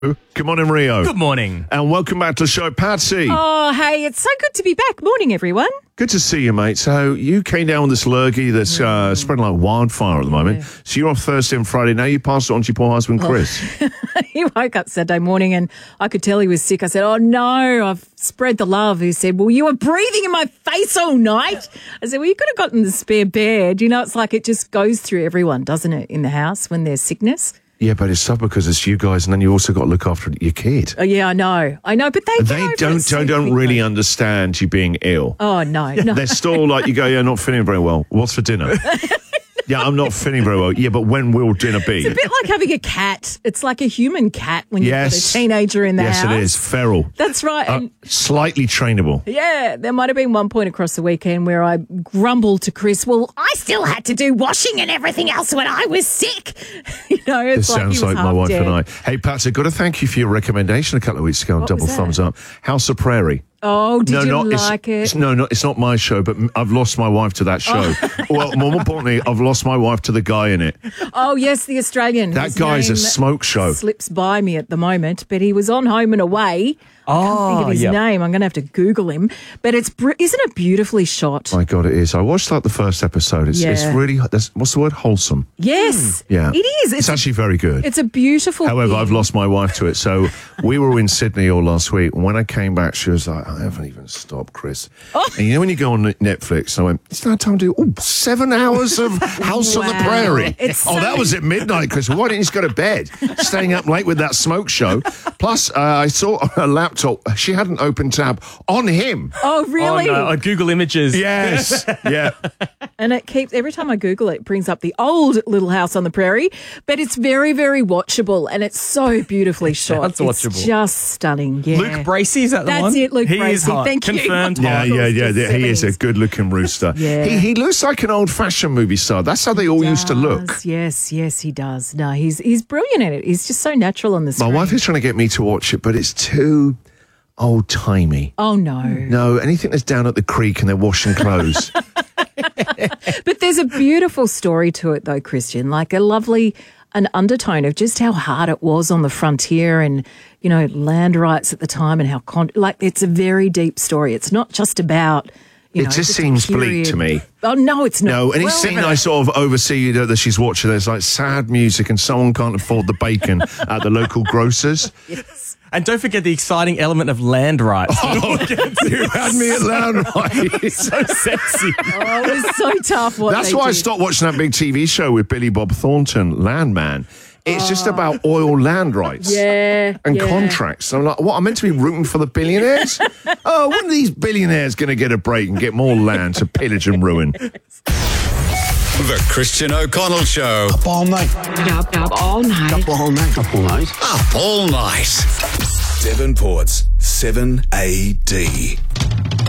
Good morning, Rio. Good morning. And welcome back to the show, Patsy. Oh, hey, it's so good to be back. Morning, everyone. Good to see you, mate. So you came down with this lurgy that's spreading like wildfire at the moment. So you're off Thursday and Friday. Now you pass it on to your poor husband, Chris. He woke up Saturday morning and I could tell he was sick. I said, oh, no, I've spread the love. He said, well, you were breathing in my face all night. I said, well, you could have gotten the spare bed. You know, it's like it just goes through everyone, doesn't it, in the house when there's sickness? Yeah, but it's tough because it's you guys, and then you also got to look after your kid. Oh, yeah, I know, but They don't really understand you being ill. Oh, no. They're still like, you go, yeah, not feeling very well. What's for dinner? Yeah, I'm not feeling very well. Yeah, but when will dinner be? It's a bit like having a cat. It's like a human cat when you've got a teenager in the house. Yes, it is. Feral. That's right. And slightly trainable. yeah, there might have been one point across the weekend where I grumbled to Chris, well, I still had to do washing and everything else when I was sick. It's This like sounds he was like my wife half and I. dead. Hey, Pat, I've got to thank you for your recommendation a couple of weeks ago. What Double was that? thumbs up. House of Prairie. Oh, did you like it's it? it's not my show, but I've lost my wife to that show. Well, more importantly, I've lost my wife to the guy in it. Oh, yes, the Australian. That His guy's a name smoke show. Slips by me at the moment, but he was on Home and Away. I can't think of his name. I'm going to have to Google him. But isn't it beautifully shot? My God, it is. I watched like the first episode. It's really, what's the word? Wholesome. Yes. Yeah. It is. It's actually very good. It's a beautiful However, thing. I've lost my wife to it. So we were in Sydney all last week. And when I came back, she was like, I haven't even stopped, Chris. And you know when you go on Netflix, I went, it's now time to do 7 hours of House on the Prairie. That was at midnight, Chris. Why didn't you just go to bed? Staying up late with that smoke show. Plus, I saw on her laptop, she had an open tab on him. Oh, really? Oh, no, on Google Images. Yes. Yeah. And it keeps, every time I Google it, it brings up the old Little House on the Prairie, but it's very, very watchable and it's so beautifully shot. That's watchable. It's just stunning. Yeah. Luke Bracey, is that the one? That's it, Luke He Bracey. is hot. Thank you. Confirmed Yeah, hot. He is a good-looking rooster. Yeah. He looks like an old-fashioned movie star. That's how they all used to look. Yes, he does. No, he's brilliant at it. He's just so natural on the screen. My wife is trying to get me to watch it, but it's too old-timey. Oh, no. No, anything that's down at the creek and they're washing clothes. But there's a beautiful story to it, though, Christian, like an undertone of just how hard it was on the frontier and, land rights at the time and how, it's a very deep story. It's not just about, It just seems bleak to me. Oh, no, it's not. No, any scene I sort of oversee that she's watching, there's like sad music and someone can't afford the bacon at the local grocers. Yes. And don't forget the exciting element of land rights. Oh, you had me at land rights. So sexy. Oh, it was so tough. That's why I stopped watching that big TV show with Billy Bob Thornton, Landman. It's just about oil land rights and contracts. I'm like, what? I'm meant to be rooting for the billionaires? Oh, when are these billionaires going to get a break and get more land to pillage and ruin? The Christian O'Connell Show. Up all night. Up all night. Up all night. Up all night. Up all night. Devonport's 7AD.